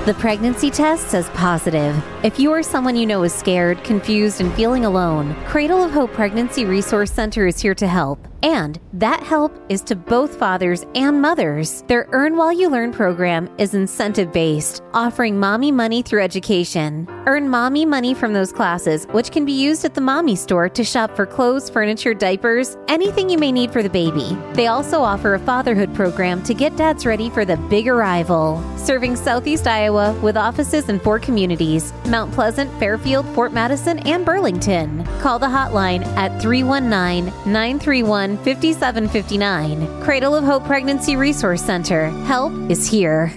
The pregnancy test says positive. If you or someone you know is scared, confused, and feeling alone, Cradle of Hope Pregnancy Resource Center is here to help. And that help is to both fathers and mothers. Their Earn While You Learn program is incentive-based, offering mommy money through education. Earn mommy money from those classes, which can be used at the mommy store to shop for clothes, furniture, diapers, anything you may need for the baby. They also offer a fatherhood program to get dads ready for the big arrival. Serving Southeast Iowa with offices in 4 communities: Mount Pleasant, Fairfield, Fort Madison, and Burlington. Call the hotline at 319-931-5759. Cradle of Hope Pregnancy Resource Center. Help is here.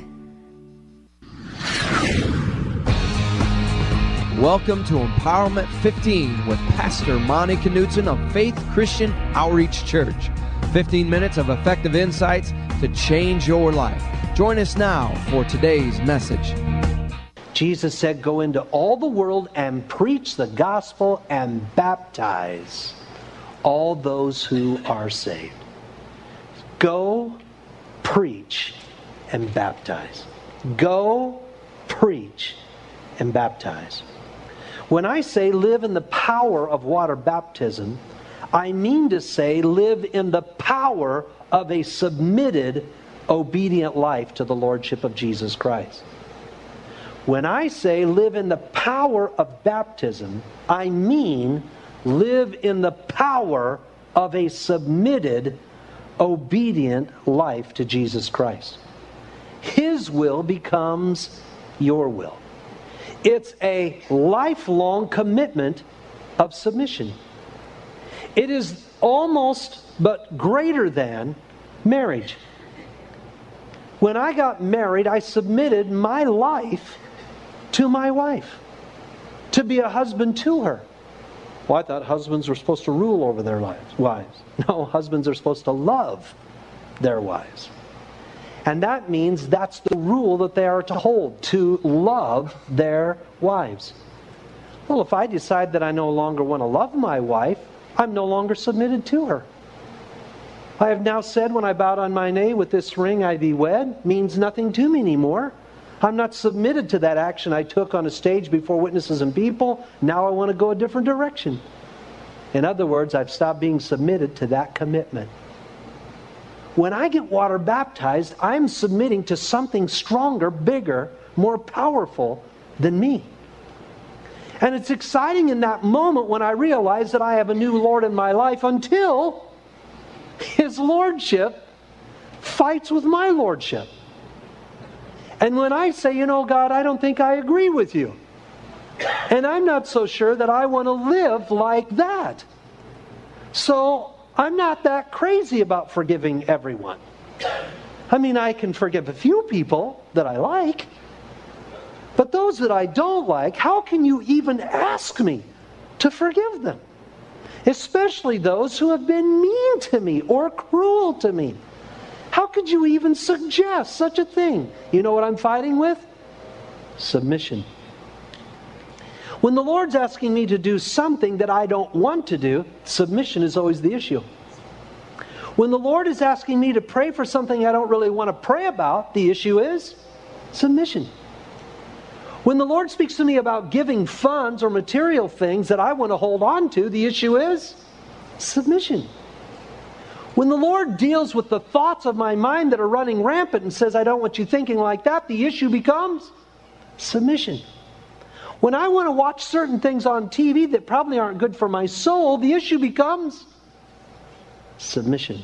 Welcome to Empowerment 15 with Pastor Monty Knudsen of Faith Christian Outreach Church. 15 minutes of effective insights to change your life. Join us now for today's message. Jesus said, go into all the world and preach the gospel and baptize all those who are saved. Go, preach, and baptize. Go, preach, and baptize. When I say live in the power of water baptism, I mean to say live in the power of a submitted, obedient life to the Lordship of Jesus Christ. When I say live in the power of baptism, I mean live in the power of a submitted, obedient life to Jesus Christ. His will becomes your will. It's a lifelong commitment of submission. It is almost but greater than marriage. When I got married, I submitted my life to my wife, to be a husband to her. Well, I thought husbands were supposed to rule over their wives. No, husbands are supposed to love their wives. And that means that's the rule that they are to hold, to love their wives. Well, if I decide that I no longer want to love my wife, I'm no longer submitted to her. I have now said when I bowed on my knee, with this ring I thee wed, means nothing to me anymore. I'm not submitted to that action I took on a stage before witnesses and people. Now I want to go a different direction. In other words, I've stopped being submitted to that commitment. When I get water baptized, I'm submitting to something stronger, bigger, more powerful than me. And it's exciting in that moment when I realize that I have a new Lord in my life until His Lordship fights with my Lordship. And when I say, God, I don't think I agree with you. And I'm not so sure that I want to live like that. So I'm not that crazy about forgiving everyone. I mean, I can forgive a few people that I like. But those that I don't like, how can you even ask me to forgive them? Especially those who have been mean to me or cruel to me. How could you even suggest such a thing? You know what I'm fighting with? Submission. When the Lord's asking me to do something that I don't want to do, submission is always the issue. When the Lord is asking me to pray for something I don't really want to pray about, the issue is submission. When the Lord speaks to me about giving funds or material things that I want to hold on to, the issue is submission. When the Lord deals with the thoughts of my mind that are running rampant and says, I don't want you thinking like that, the issue becomes submission. When I want to watch certain things on TV that probably aren't good for my soul, the issue becomes submission.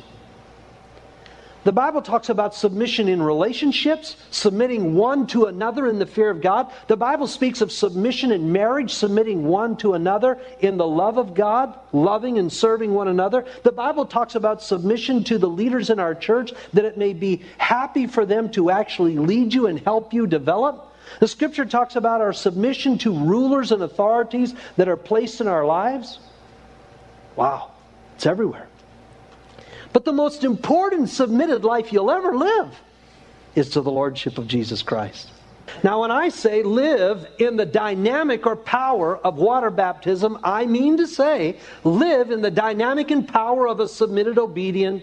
The Bible talks about submission in relationships, submitting one to another in the fear of God. The Bible speaks of submission in marriage, submitting one to another in the love of God, loving and serving one another. The Bible talks about submission to the leaders in our church, that it may be happy for them to actually lead you and help you develop. The Scripture talks about our submission to rulers and authorities that are placed in our lives. Wow, it's everywhere. But the most important submitted life you'll ever live is to the Lordship of Jesus Christ. Now, when I say live in the dynamic or power of water baptism, I mean to say live in the dynamic and power of a submitted, obedient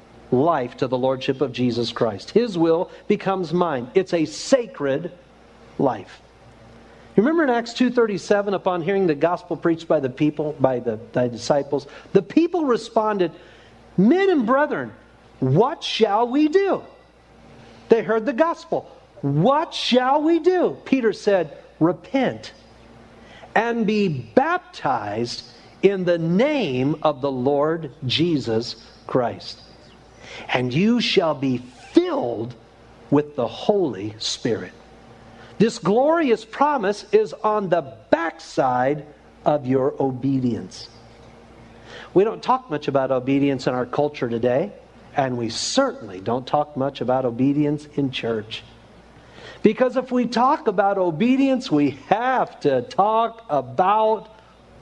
life to the Lordship of Jesus Christ. His will becomes mine. It's a sacred life. You remember in Acts 2:37, upon hearing the gospel preached by the people, by the disciples, the people responded, "Men and brethren, what shall we do?" They heard the gospel. What shall we do? Peter said, "Repent and be baptized in the name of the Lord Jesus Christ, and you shall be filled with the Holy Spirit." This glorious promise is on the backside of your obedience. We don't talk much about obedience in our culture today, and we certainly don't talk much about obedience in church. Because if we talk about obedience, we have to talk about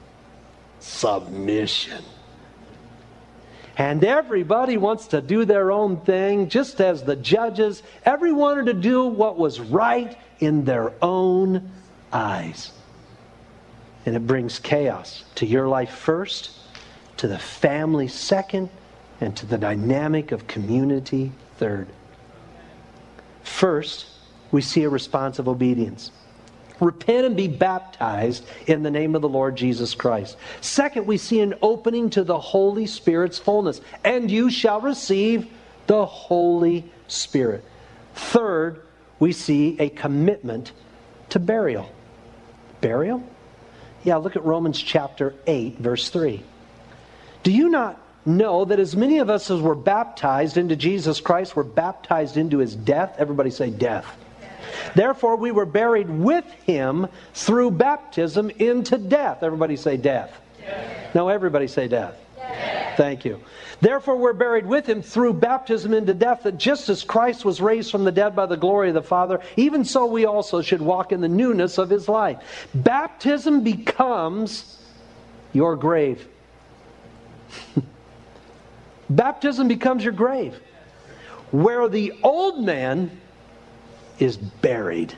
submission. And everybody wants to do their own thing, just as the judges. Everyone wanted to do what was right in their own eyes. And it brings chaos to your life first, to the family second, and to the dynamic of community third. First, we see a response of obedience. Repent and be baptized in the name of the Lord Jesus Christ. Second, we see an opening to the Holy Spirit's fullness. And you shall receive the Holy Spirit. Third, we see a commitment to burial. Burial? Yeah, look at Romans chapter 8, verse 3. Do you not know that as many of us as were baptized into Jesus Christ were baptized into His death? Everybody say death. Therefore, we were buried with Him through baptism into death. Everybody say death. Death. No, everybody say death. Death. Thank you. Therefore, we're buried with Him through baptism into death, that just as Christ was raised from the dead by the glory of the Father, even so we also should walk in the newness of His life. Baptism becomes your grave. Baptism becomes your grave, where the old man is buried,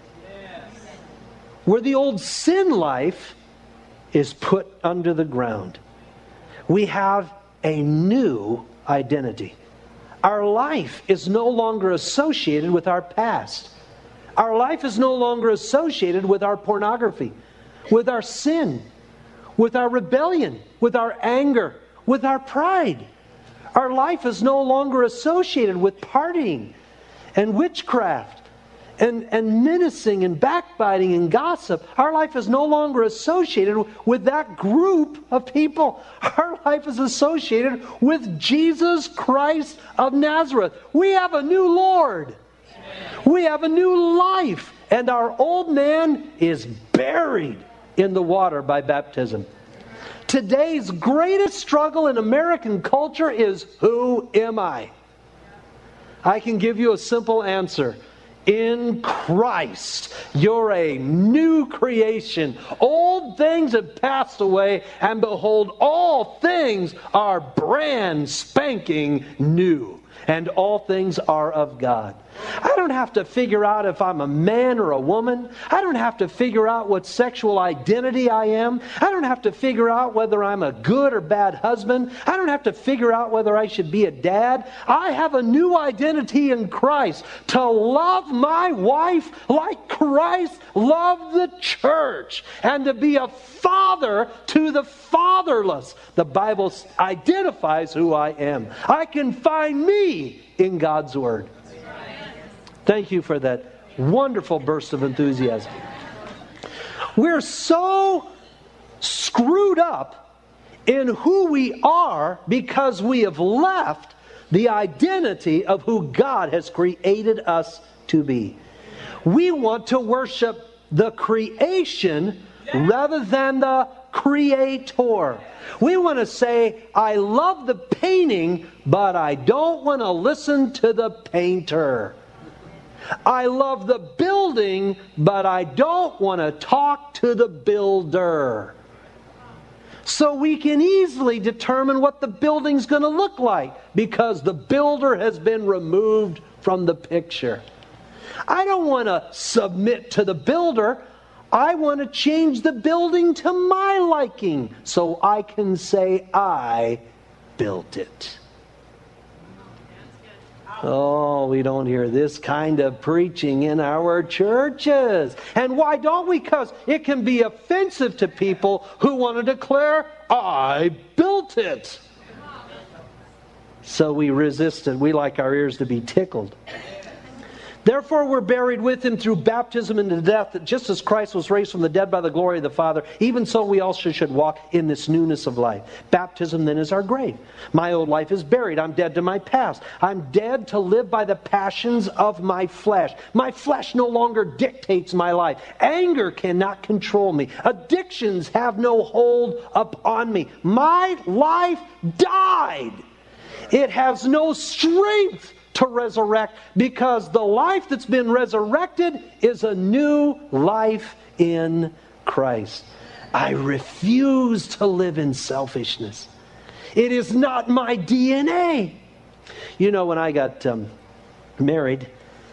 where the old sin life is put under the ground. We have a new identity. Our life is no longer associated with our past. Our life is no longer associated with our pornography, with our sin, with our rebellion, with our anger, with our pride. Our life is no longer associated with partying and witchcraft and menacing and backbiting and gossip. Our life is no longer associated with that group of people. Our life is associated with Jesus Christ of Nazareth. We have a new Lord. We have a new life. And our old man is buried in the water by baptism. Today's greatest struggle in American culture is, who am I? I can give you a simple answer. In Christ, you're a new creation. Old things have passed away, and behold, all things are brand spanking new. And all things are of God. I don't have to figure out if I'm a man or a woman. I don't have to figure out what sexual identity I am. I don't have to figure out whether I'm a good or bad husband. I don't have to figure out whether I should be a dad. I have a new identity in Christ, to love my wife like Christ loved the church, and to be a father to the fatherless. The Bible identifies who I am. I can find me in God's Word. Thank you for that wonderful burst of enthusiasm. We're so screwed up in who we are because we have left the identity of who God has created us to be. We want to worship the creation rather than the Creator. We want to say, I love the painting, but I don't want to listen to the painter. I love the building, but I don't want to talk to the builder. So we can easily determine what the building's going to look like, because the builder has been removed from the picture. I don't want to submit to the builder. I want to change the building to my liking, so I can say I built it. Oh, we don't hear this kind of preaching in our churches. And why don't we? Because it can be offensive to people who want to declare, I built it. So we resist it. We like our ears to be tickled. Therefore, we're buried with Him through baptism into death, that just as Christ was raised from the dead by the glory of the Father, even so we also should walk in this newness of life. Baptism then is our grave. My old life is buried. I'm dead to my past. I'm dead to live by the passions of my flesh. My flesh no longer dictates my life. Anger cannot control me. Addictions have no hold upon me. My life died. It has no strength to resurrect, because the life that's been resurrected is a new life in Christ. I refuse to live in selfishness. It is not my DNA. You know, when I got married,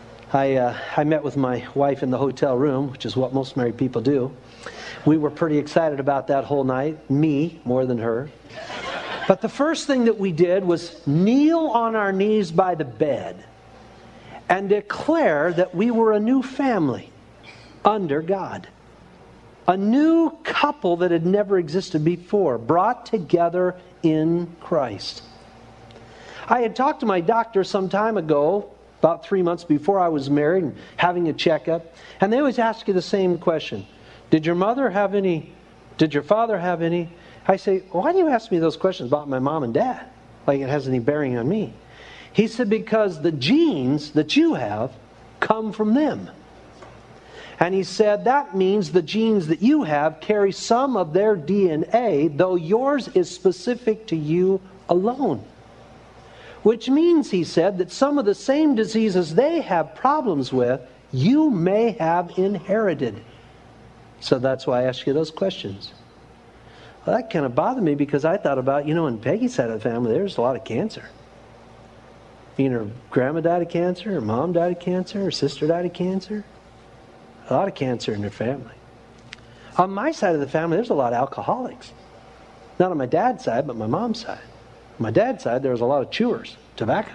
I met with my wife in the hotel room, which is what most married people do. We were pretty excited about that whole night, me more than her. But the first thing that we did was kneel on our knees by the bed and declare that we were a new family under God. A new couple that had never existed before, brought together in Christ. I had talked to my doctor some time ago, about 3 months before I was married, and having a checkup. And they always ask you the same question. Did your mother have any? Did your father have any? I say, why do you ask me those questions about my mom and dad? Like it has any bearing on me. He said, because the genes that you have come from them. And he said, that means the genes that you have carry some of their DNA, though yours is specific to you alone. Which means, he said, that some of the same diseases they have problems with, you may have inherited. So that's why I ask you those questions. Well, that kind of bothered me, because I thought about, in Peggy's side of the family, there's a lot of cancer. Her grandma died of cancer, her mom died of cancer, her sister died of cancer. A lot of cancer in their family. On my side of the family, there's a lot of alcoholics. Not on my dad's side, but my mom's side. On my dad's side, there was a lot of chewers, tobacco.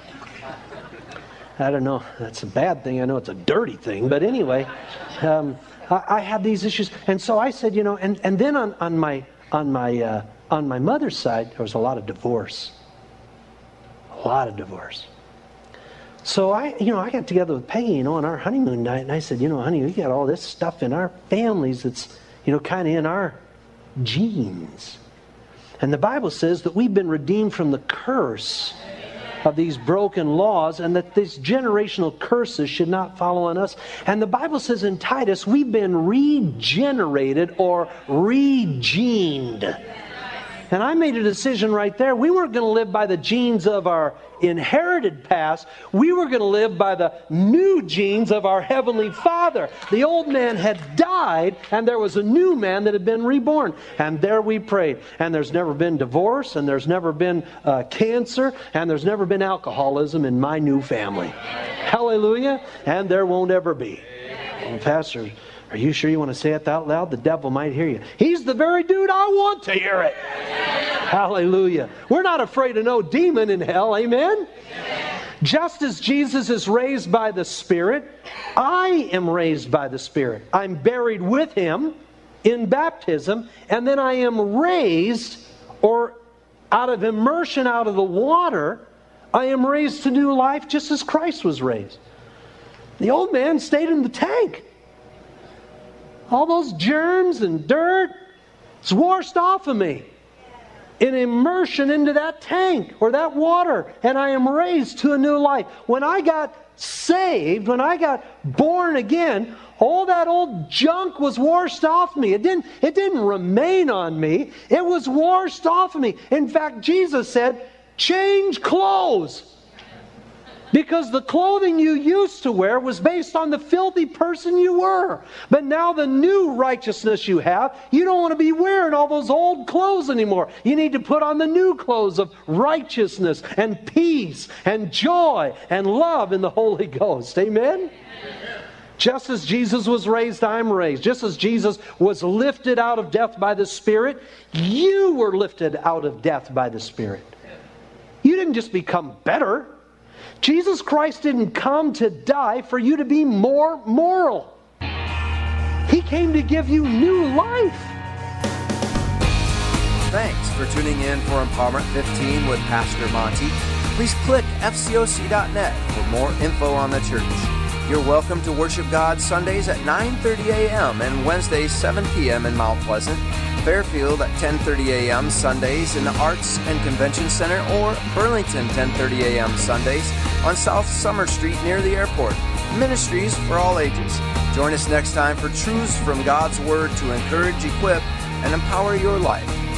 I don't know, that's a bad thing. I know it's a dirty thing, but anyway, I had these issues, and so I said, and then on my mother's side, there was a lot of divorce. A lot of divorce. So I got together with Peggy, on our honeymoon night, and I said, honey, we got all this stuff in our families that's, kind of in our genes. And the Bible says that we've been redeemed from the curse of these broken laws, and that these generational curses should not follow on us. And the Bible says in Titus, we've been regenerated or regened. And I made a decision right there. We weren't going to live by the genes of our inherited past. We were going to live by the new genes of our Heavenly Father. The old man had died, and there was a new man that had been reborn. And there we prayed. And there's never been divorce, and there's never been cancer, and there's never been alcoholism in my new family. Hallelujah. And there won't ever be. Well, Pastor, are you sure you want to say it out loud? The devil might hear you. He's the very dude I want to hear it. Hallelujah. We're not afraid of no demon in hell. Amen? Just as Jesus is raised by the Spirit, I am raised by the Spirit. I'm buried with Him in baptism, and then I am raised, or out of immersion out of the water, I am raised to new life just as Christ was raised. The old man stayed in the tank. All those germs and dirt, it's washed off of me in immersion into that tank or that water, and I am raised to a new life. When I got saved, when I got born again, all that old junk was washed off me. It didn't remain on me. It was washed off of me. In fact, Jesus said, change clothes. Because the clothing you used to wear was based on the filthy person you were. But now the new righteousness you have, you don't want to be wearing all those old clothes anymore. You need to put on the new clothes of righteousness and peace and joy and love in the Holy Ghost. Amen? Just as Jesus was raised, I'm raised. Just as Jesus was lifted out of death by the Spirit, you were lifted out of death by the Spirit. You didn't just become better. Jesus Christ didn't come to die for you to be more moral. He came to give you new life. Thanks for tuning in for Empowerment 15 with Pastor Monty. Please click fcoc.net for more info on the church. You're welcome to worship God Sundays at 9:30 a.m. and Wednesdays 7 p.m. in Mount Pleasant, Fairfield at 10:30 a.m. Sundays in the Arts and Convention Center, or Burlington 10:30 a.m. Sundays on South Summer Street near the airport. Ministries for all ages. Join us next time for truths from God's Word to encourage, equip, and empower your life.